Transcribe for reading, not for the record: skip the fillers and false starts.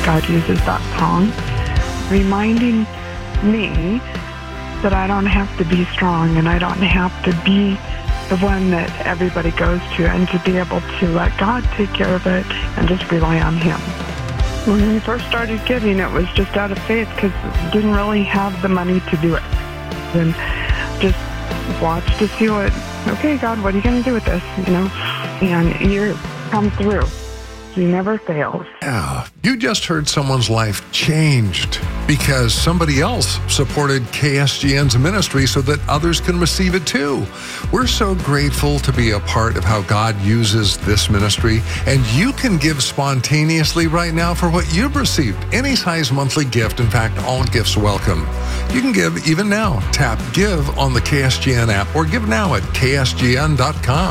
God uses that song, reminding me that I don't have to be strong and I don't have to be the one that everybody goes to, and to be able to let God take care of it and just rely on Him. When we first started giving, it was just out of faith because we didn't really have the money to do it. And just watch to see okay, God, what are you going to do with this? And you come through. He never fails. Yeah, you just heard someone's life changed because somebody else supported KSGN's ministry so that others can receive it too. We're so grateful to be a part of how God uses this ministry, and you can give spontaneously right now for what you've received. Any size monthly gift, in fact, all gifts welcome. You can give even now. Tap Give on the KSGN app or give now at ksgn.com.